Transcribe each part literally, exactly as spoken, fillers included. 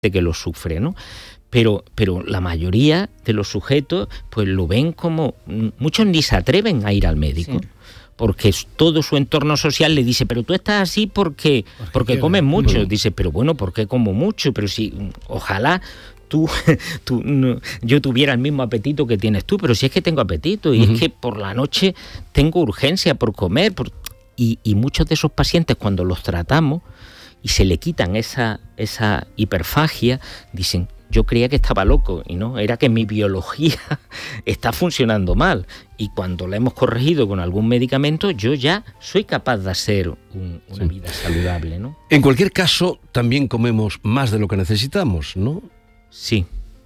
que lo sufre, ¿no? Pero, pero la mayoría de los sujetos pues lo ven como... Muchos ni se atreven a ir al médico. Sí. Porque todo su entorno social le dice, pero tú estás así porque, porque, porque comes mucho. Bueno. Dice, pero bueno, ¿por qué como mucho? Pero si, ojalá tú, tú no, yo tuviera el mismo apetito que tienes tú, pero si es que tengo apetito, y uh-huh. es que por la noche tengo urgencia por comer. Por... Y, y muchos de esos pacientes, cuando los tratamos y se le quitan esa, esa hiperfagia, dicen, yo creía que estaba loco, y no, era que mi biología está funcionando mal. Y cuando la hemos corregido con algún medicamento, yo ya soy capaz de hacer un, una sí. vida saludable, ¿no? En cualquier caso, también comemos más de lo que necesitamos, ¿no? Sí.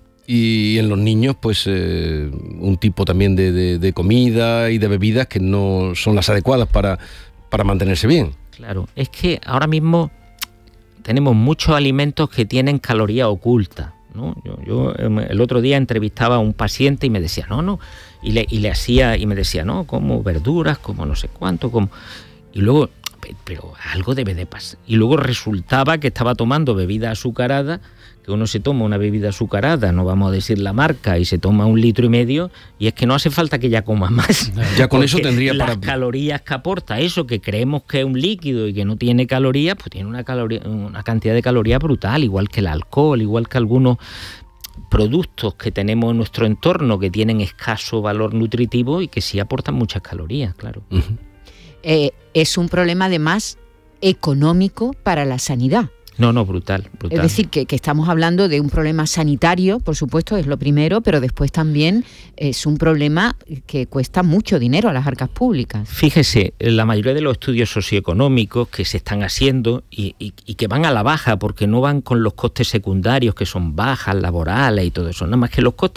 Y en los niños, pues, eh, un tipo también de, de, de comida y de bebidas que no son las adecuadas para, para mantenerse bien. Claro, es que ahora mismo tenemos muchos alimentos que tienen caloría oculta, ¿no? Yo, yo el otro día entrevistaba a un paciente y me decía, no, no, y le, y le hacía, y me decía, no, como verduras, como no sé cuánto, como... Y luego, pero algo debe de pasar. Y luego resultaba que estaba tomando bebida azucarada, que uno se toma una bebida azucarada, no vamos a decir la marca, y se toma un litro y medio, y es que no hace falta que ya coma más. Ya con eso tendría las para... calorías que aporta eso, que creemos que es un líquido y que no tiene calorías, pues tiene una caloría, una cantidad de calorías brutal, igual que el alcohol, igual que algunos productos que tenemos en nuestro entorno que tienen escaso valor nutritivo y que sí aportan muchas calorías, claro. Uh-huh. Eh, es un problema además económico para la sanidad. No, no, brutal, brutal. Es decir, que, que estamos hablando de un problema sanitario, por supuesto, es lo primero, pero después también es un problema que cuesta mucho dinero a las arcas públicas. Fíjese, la mayoría de los estudios socioeconómicos que se están haciendo y, y, y que van a la baja porque no van con los costes secundarios, que son bajas laborales y todo eso, nada más que los costes